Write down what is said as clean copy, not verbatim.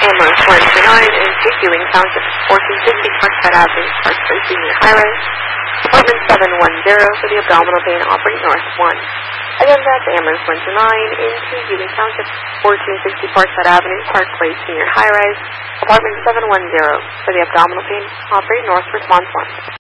Amherst 129 into Ewing Township, 1450 Parkside Avenue, Parkside Senior High-Rise. Apartment 710 for the abdominal pain, operate north 1. Again, that's Amherst 129 into Ewing Township, 1460 Parkside Avenue, Parkway Senior High-Rise. Apartment 710 for the abdominal pain, operate north, response 1.